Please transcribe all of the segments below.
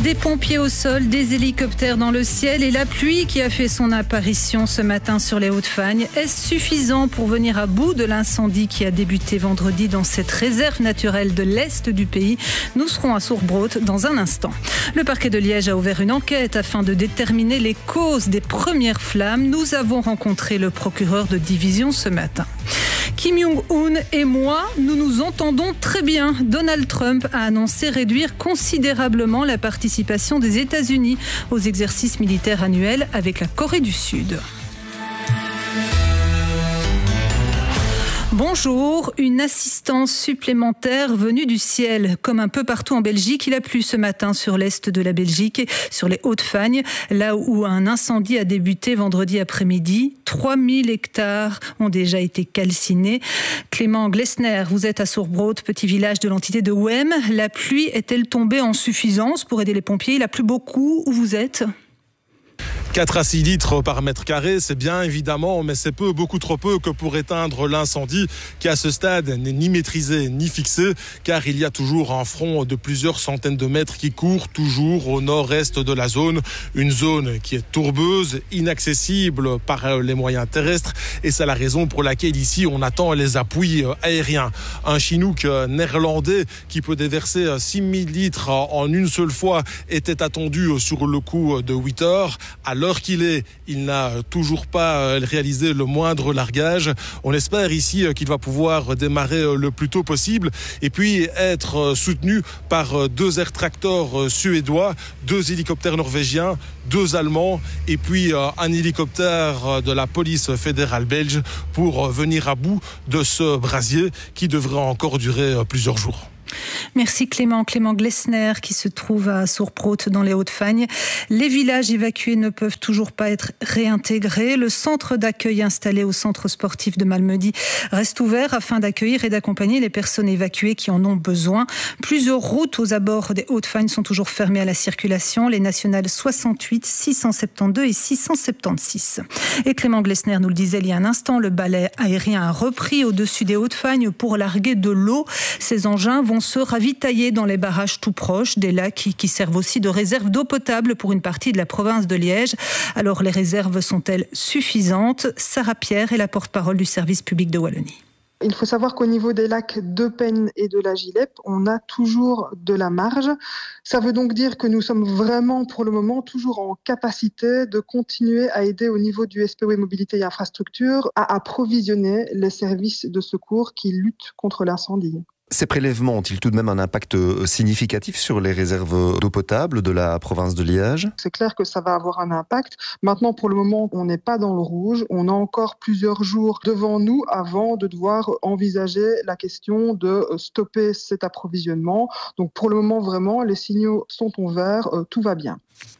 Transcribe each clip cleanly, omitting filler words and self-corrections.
Des pompiers au sol, des hélicoptères dans le ciel et la pluie qui a fait son apparition ce matin sur les Hauts-de-Fagne. Est-ce suffisant pour venir à bout de l'incendie qui a débuté vendredi dans cette réserve naturelle de l'Est du pays? Nous serons à Sourbrot dans un instant. Le parquet de Liège a ouvert une enquête afin de déterminer les causes des premières flammes. Nous avons rencontré le procureur de division ce matin. Kim Jong-un et moi, nous nous entendons très bien. Donald Trump a annoncé réduire considérablement la participation des États-Unis aux exercices militaires annuels avec la Corée du Sud. Bonjour, une assistance supplémentaire venue du ciel. Comme un peu partout en Belgique, il a plu ce matin sur l'est de la Belgique, sur les Hauts-de-Fagne, là où un incendie a débuté vendredi après-midi. 3000 hectares ont déjà été calcinés. Clément Glessner, vous êtes à Sourbrot, petit village de l'entité de Ouem. La pluie est-elle tombée en suffisance pour aider les pompiers? Il a plu beaucoup. Où vous êtes ? 4 à 6 litres par mètre carré, c'est bien évidemment, mais c'est peu, beaucoup trop peu que pour éteindre l'incendie qui à ce stade n'est ni maîtrisé ni fixé, car il y a toujours un front de plusieurs centaines de mètres qui court toujours au nord-est de la zone, une zone qui est tourbeuse, inaccessible par les moyens terrestres, et c'est la raison pour laquelle ici on attend les appuis aériens. Un Chinook néerlandais qui peut déverser 6000 litres en une seule fois était attendu sur le coup de 8 heures. À l'heure qu'il est, il n'a toujours pas réalisé le moindre largage. On espère ici qu'il va pouvoir démarrer le plus tôt possible et puis être soutenu par 2 air tractors suédois, 2 hélicoptères norvégiens, 2 allemands et puis un hélicoptère de la police fédérale belge pour venir à bout de ce brasier qui devrait encore durer plusieurs jours. Merci Clément Glessner qui se trouve à Sourbrot dans les Hauts-de-Fagne. Les villages évacués ne peuvent toujours pas être réintégrés. Le centre d'accueil installé au centre sportif de Malmedy reste ouvert afin d'accueillir et d'accompagner les personnes évacuées qui en ont besoin. Plusieurs routes aux abords des Hauts-de-Fagne sont toujours fermées à la circulation. Les nationales 68, 672 et 676. Et Clément Glessner nous le disait il y a un instant, le balai aérien a repris au-dessus des Hauts-de-Fagne pour larguer de l'eau. Ces engins vont se ravitailler dans les barrages tout proches, des lacs qui servent aussi de réserve d'eau potable pour une partie de la province de Liège. Alors les réserves sont-elles suffisantes? Sarah Pierre est la porte-parole du service public de Wallonie. Il faut savoir qu'au niveau des lacs de Penne et de la Gilep, on a toujours de la marge. Ça veut donc dire que nous sommes vraiment, pour le moment, toujours en capacité de continuer à aider au niveau du SPO Mobilité et Infrastructure à approvisionner les services de secours qui luttent contre l'incendie. Ces prélèvements ont-ils tout de même un impact significatif sur les réserves d'eau potable de la province de Liège? C'est clair que ça va avoir un impact. Maintenant, pour le moment, on n'est pas dans le rouge. On a encore plusieurs jours devant nous avant de devoir envisager la question de stopper cet approvisionnement. Donc pour le moment, vraiment, les signaux sont au vert, tout va bien.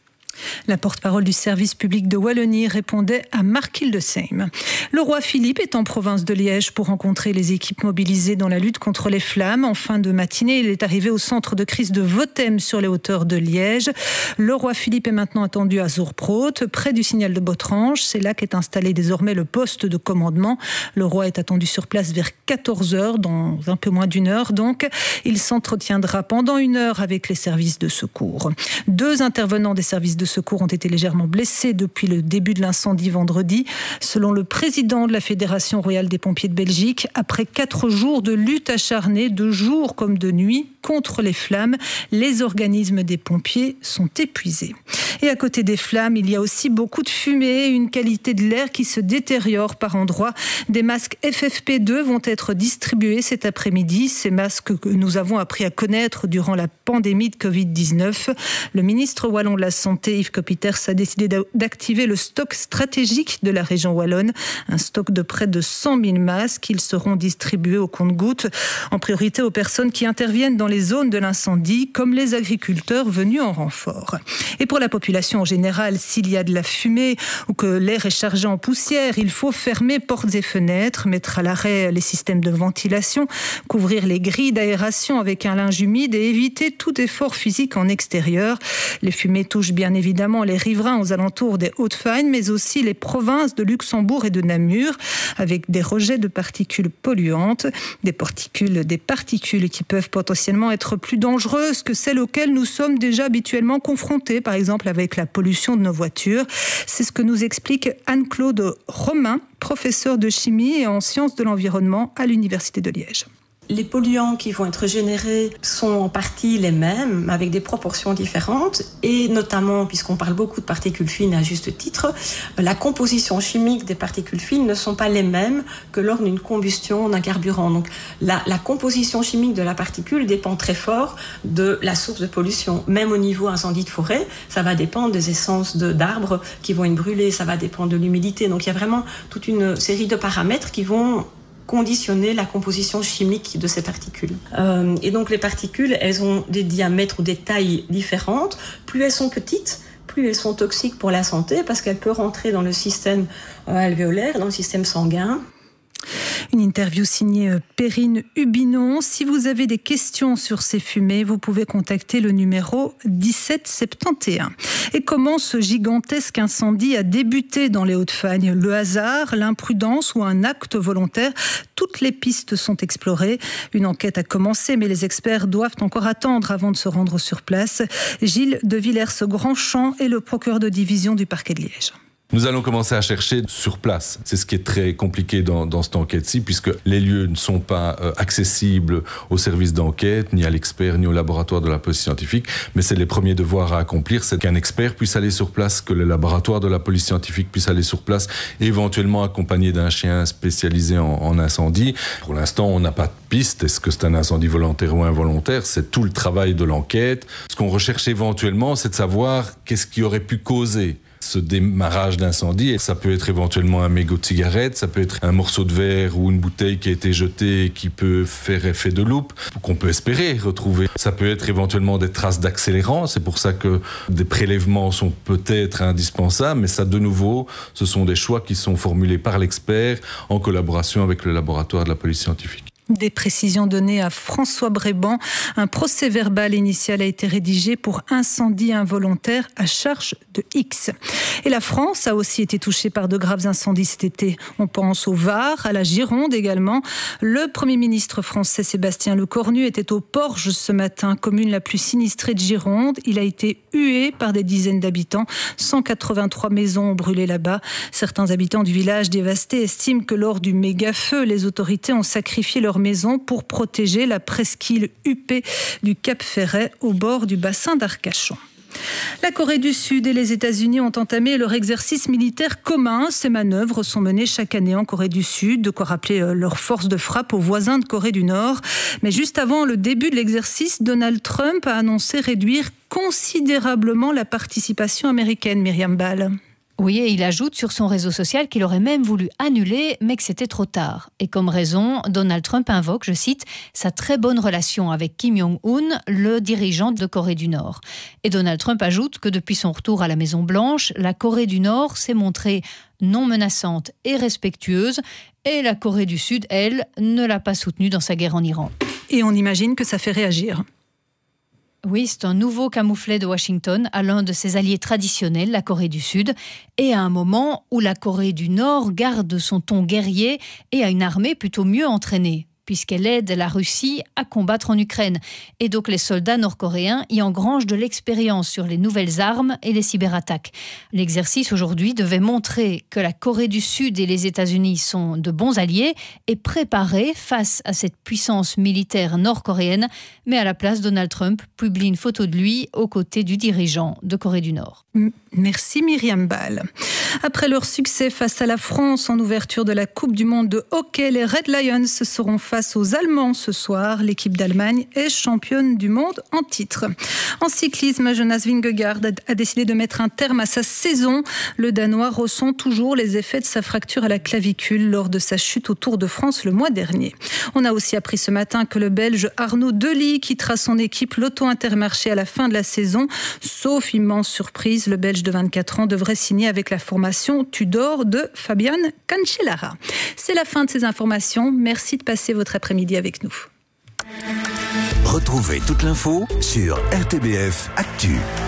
La porte-parole du service public de Wallonie répondait à Marc Hildesheim. Le roi Philippe est en province de Liège pour rencontrer les équipes mobilisées dans la lutte contre les flammes. En fin de matinée, il est arrivé au centre de crise de Votem sur les hauteurs de Liège. Le roi Philippe est maintenant attendu à Sourbrot, près du signal de Botrange. C'est là qu'est installé désormais le poste de commandement. Le roi est attendu sur place vers 14h, dans un peu moins d'1 heure. Donc, il s'entretiendra pendant 1 heure avec les services de secours. 2 intervenants des services de secours ont été légèrement blessés depuis le début de l'incendie vendredi. Selon le président de la Fédération royale des pompiers de Belgique, après 4 jours de lutte acharnée, de jour comme de nuit, contre les flammes, les organismes des pompiers sont épuisés. Et à côté des flammes, il y a aussi beaucoup de fumée, une qualité de l'air qui se détériore par endroits. Des masques FFP2 vont être distribués cet après-midi. Ces masques que nous avons appris à connaître durant la pandémie de Covid-19. Le ministre wallon de la Santé, Yves Copiters, a décidé d'activer le stock stratégique de la région wallonne. Un stock de près de 100 000 masques. Ils seront distribués au compte-gouttes, en priorité aux personnes qui interviennent dans les zones de l'incendie, comme les agriculteurs venus en renfort. Et pour la population population en général, s'il y a de la fumée ou que l'air est chargé en poussière, il faut fermer portes et fenêtres, mettre à l'arrêt les systèmes de ventilation, couvrir les grilles d'aération avec un linge humide et éviter tout effort physique en extérieur. Les fumées touchent bien évidemment les riverains aux alentours des Hauts-de-Fagne, mais aussi les provinces de Luxembourg et de Namur, avec des rejets de particules polluantes, des particules qui peuvent potentiellement être plus dangereuses que celles auxquelles nous sommes déjà habituellement confrontés, par exemple avec la pollution de nos voitures. C'est ce que nous explique Anne-Claude Romain, professeure de chimie et en sciences de l'environnement à l'Université de Liège. Les polluants qui vont être générés sont en partie les mêmes, avec des proportions différentes, et notamment, puisqu'on parle beaucoup de particules fines à juste titre, la composition chimique des particules fines ne sont pas les mêmes que lors d'une combustion d'un carburant. Donc la composition chimique de la particule dépend très fort de la source de pollution. Même au niveau incendie de forêt, ça va dépendre des essences d'arbres qui vont être brûlés, ça va dépendre de l'humidité. Donc il y a vraiment toute une série de paramètres qui vont conditionner la composition chimique de ces particules. Et donc les particules, elles ont des diamètres ou des tailles différentes. Plus elles sont petites, plus elles sont toxiques pour la santé parce qu'elles peuvent rentrer dans le système alvéolaire, dans le système sanguin. Une interview signée Perrine Hubinon. Si vous avez des questions sur ces fumées, vous pouvez contacter le numéro 1771. Et comment ce gigantesque incendie a débuté dans les Hauts-de-Fagne ? Le hasard, l'imprudence ou un acte volontaire ? Toutes les pistes sont explorées. Une enquête a commencé, mais les experts doivent encore attendre avant de se rendre sur place. Gilles de Villers-Grandchamp est le procureur de division du parquet de Liège. Nous allons commencer à chercher sur place. C'est ce qui est très compliqué dans cette enquête-ci, puisque les lieux ne sont pas accessibles aux services d'enquête, ni à l'expert, ni au laboratoire de la police scientifique. Mais c'est les premiers devoirs à accomplir, c'est qu'un expert puisse aller sur place, que le laboratoire de la police scientifique puisse aller sur place, éventuellement accompagné d'un chien spécialisé en incendie. Pour l'instant, on n'a pas de piste. Est-ce que c'est un incendie volontaire ou involontaire ? C'est tout le travail de l'enquête. Ce qu'on recherche éventuellement, c'est de savoir qu'est-ce qui aurait pu causer ce démarrage d'incendie. Et ça peut être éventuellement un mégot de cigarette, ça peut être un morceau de verre ou une bouteille qui a été jetée et qui peut faire effet de loupe, qu'on peut espérer retrouver. Ça peut être éventuellement des traces d'accélérant, c'est pour ça que des prélèvements sont peut-être indispensables, mais ça, de nouveau, ce sont des choix qui sont formulés par l'expert en collaboration avec le laboratoire de la police scientifique. Des précisions données à François Bréban. Un procès-verbal initial a été rédigé pour incendie involontaire à charge de X. Et la France a aussi été touchée par de graves incendies cet été. On pense au Var, à la Gironde également. Le Premier ministre français Sébastien Lecornu était au Porge ce matin, commune la plus sinistrée de Gironde. Il a été hué par des dizaines d'habitants. 183 maisons ont brûlé là-bas. Certains habitants du village dévasté estiment que lors du méga-feu, les autorités ont sacrifié leur maison pour protéger la presqu'île huppée du Cap Ferret au bord du bassin d'Arcachon. La Corée du Sud et les États-Unis ont entamé leur exercice militaire commun. Ces manœuvres sont menées chaque année en Corée du Sud, de quoi rappeler leur force de frappe aux voisins de Corée du Nord. Mais juste avant le début de l'exercice, Donald Trump a annoncé réduire considérablement la participation américaine. Myriam Ball. Oui, et il ajoute sur son réseau social qu'il aurait même voulu annuler, mais que c'était trop tard. Et comme raison, Donald Trump invoque, je cite, sa très bonne relation avec Kim Jong-un, le dirigeant de Corée du Nord. Et Donald Trump ajoute que depuis son retour à la Maison-Blanche, la Corée du Nord s'est montrée non menaçante et respectueuse, et la Corée du Sud, elle, ne l'a pas soutenue dans sa guerre en Iran. Et on imagine que ça fait réagir. Oui, c'est un nouveau camouflet de Washington à l'un de ses alliés traditionnels, la Corée du Sud, et à un moment où la Corée du Nord garde son ton guerrier et a une armée plutôt mieux entraînée, puisqu'elle aide la Russie à combattre en Ukraine. Et donc les soldats nord-coréens y engrangent de l'expérience sur les nouvelles armes et les cyberattaques. L'exercice aujourd'hui devait montrer que la Corée du Sud et les États-Unis sont de bons alliés et préparés face à cette puissance militaire nord-coréenne. Mais à la place, Donald Trump publie une photo de lui aux côtés du dirigeant de Corée du Nord. Merci Myriam Ball. Après leur succès face à la France en ouverture de la Coupe du Monde de hockey, les Red Lions seront face aux Allemands ce soir. L'équipe d'Allemagne est championne du monde en titre. En cyclisme, Jonas Vingegaard a décidé de mettre un terme à sa saison. Le Danois ressent toujours les effets de sa fracture à la clavicule lors de sa chute au Tour de France le mois dernier. On a aussi appris ce matin que le Belge Arnaud Delis quittera son équipe Lotto Intermarché à la fin de la saison. Sauf immense surprise, le Belge de 24 ans devrait signer avec la formation Tudor de Fabian Cancellara. C'est la fin de ces informations. Merci de passer votre après-midi avec nous. Retrouvez toute l'info sur RTBF Actu.